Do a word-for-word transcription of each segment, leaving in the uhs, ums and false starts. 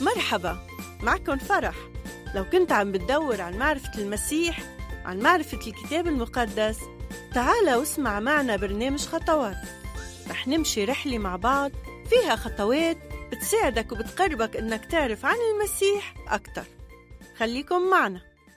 مرحبا، معكم فرح. لو كنت عم بتدور عن معرفة المسيح، عن معرفة الكتاب المقدس، تعال واسمع معنا برنامج خطوات. رح نمشي رحلة مع بعض فيها خطوات بتساعدك وبتقربك إنك تعرف عن المسيح أكتر. خليكم معنا.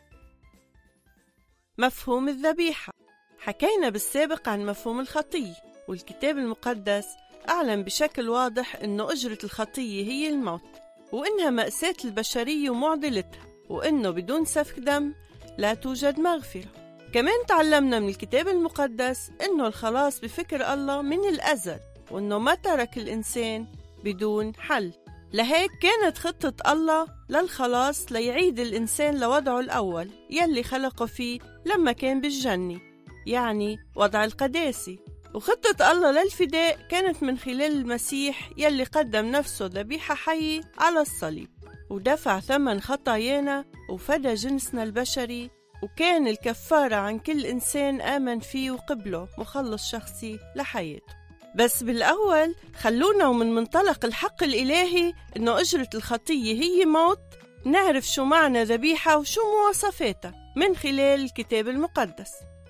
مفهوم الذبيحة. حكينا بالسابق عن مفهوم الخطية، والكتاب المقدس أعلن بشكل واضح إنه أجرة الخطية هي الموت، وإنها مأساة البشرية ومعضلتها، وإنه بدون سفك دم لا توجد مغفرة. كمان تعلمنا من الكتاب المقدس إنه الخلاص بفكر الله من الأزل، وإنه ما ترك الإنسان بدون حل. لهيك كانت خطة الله للخلاص ليعيد الإنسان لوضعه الأول يلي خلقه فيه لما كان بالجنة، يعني وضع القداسة. وخطة الله للفداء كانت من خلال المسيح يلي قدم نفسه ذبيحة حية على الصليب، ودفع ثمن خطايانا وفدى جنسنا البشري، وكان الكفارة عن كل إنسان آمن فيه وقبله مخلص شخصي لحياته. بس بالأول خلونا ومن منطلق الحق الإلهي إنه أجرة الخطية هي موت نعرف شو معنى ذبيحة وشو مواصفاتها من خلال الكتاب المقدس.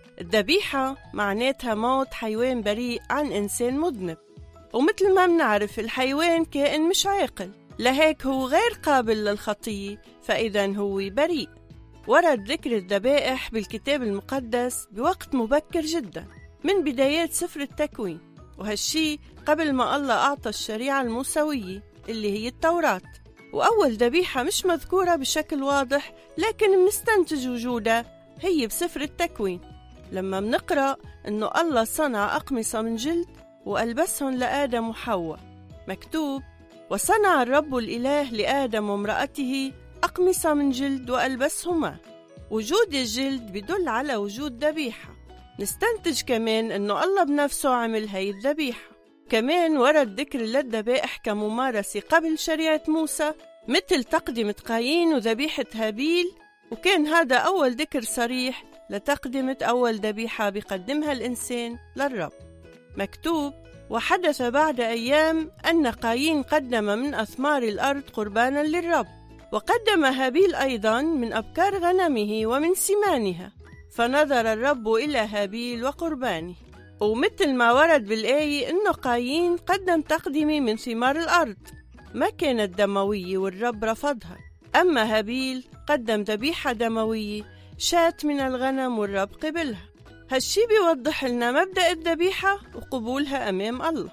الذبيحة معناتها موت حيوان بريء عن إنسان مذنب، ومثل ما منعرف الحيوان كائن مش عاقل، لهيك هو غير قابل للخطية، فإذا هو بريء. ورد ذكر الذبائح بالكتاب المقدس بوقت مبكر جدا من بدايات سفر التكوين، وهالشي قبل ما الله أعطى الشريعة الموسوية اللي هي التوراة. وأول ذبيحة مش مذكورة بشكل واضح لكن منستنتج وجودها هي بسفر التكوين، لما منقرأ إنه الله صنع أقمصة من جلد وألبسهم لآدم وحواء. مكتوب: وصنع الرب الإله لآدم وامرأته أقمصة من جلد وألبسهما. وجود الجلد بدل على وجود ذبيحة. نستنتج كمان إنه الله بنفسه عمل هاي الذبيحة. كمان ورد ذكر للذبائح كممارسة قبل شريعة موسى، مثل تقدمة قايين وذبيحة هابيل، وكان هذا أول ذكر صريح لتقدمة أول ذبيحة بقدمها الإنسان للرب. مكتوب: وحدث بعد أيام أن قايين قدم من أثمار الأرض قربانا للرب، وقدم هابيل أيضا من أبكار غنمه ومن سمانها، فنظر الرب إلى هابيل وقربانه. ومثل ما ورد بالآية إنه قايين قدم تقدمة من ثمار الأرض ما كانت دموية والرب رفضها، أما هابيل قدم ذبيحة دموية شاة من الغنم والرب قبلها. هالشي بيوضح لنا مبدأ الذبيحة وقبولها أمام الله.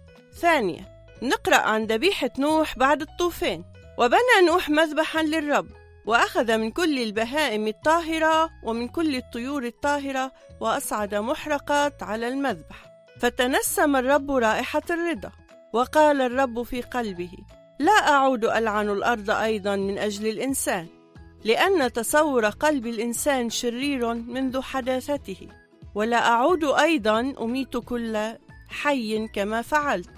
ثانيا، نقرأ عن ذبيحة نوح بعد الطوفان. وبنى نوح مذبحا للرب، وأخذ من كل البهائم الطاهرة ومن كل الطيور الطاهرة وأصعد محرقات على المذبح، فتنسم الرب رائحة الرضا. وقال الرب في قلبه: لا أعود ألعن الأرض أيضا من أجل الإنسان، لأن تصور قلب الإنسان شرير منذ حداثته، ولا أعود أيضا أميت كل حي كما فعلت.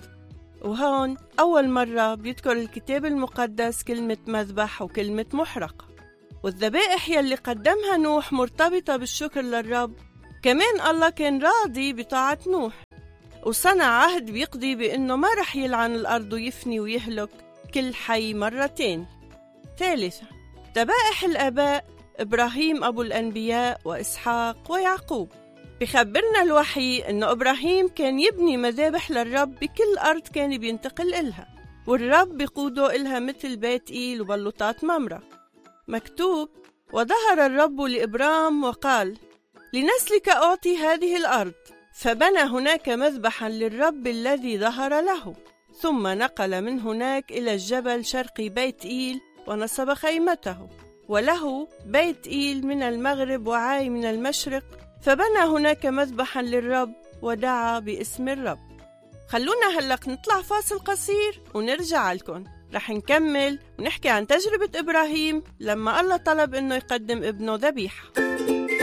وهون أول مرة بيذكر الكتاب المقدس كلمة مذبح وكلمة محرقة. والذبائح يلي قدمها نوح مرتبطة بالشكر للرب. كمان الله كان راضي بطاعة نوح، وصنع عهد بيقضي بأنه ما رح يلعن الأرض ويفني ويهلك كل حي مرتين. ثالثا، ذبائح الآباء إبراهيم أبو الأنبياء وإسحاق ويعقوب. بخبرنا الوحي أنه إبراهيم كان يبني مذابح للرب بكل أرض كان بينتقل إلها، والرب بيقوده إلها مثل بيت إيل وبلوطات ممرة. مكتوب: وظهر الرب لإبرام وقال: لنسلك أعطي هذه الأرض، فبنى هناك مذبحا للرب الذي ظهر له، ثم نقل من هناك إلى الجبل شرقي بيت إيل ونصب خيمته، وله بيت إيل من المغرب وعاي من المشرق، فبنى هناك مذبحا للرب ودعا باسم الرب. خلونا هلق نطلع فاصل قصير ونرجع لكم. رح نكمل ونحكي عن تجربة إبراهيم لما الله طلب إنه يقدم ابنه ذبيحة.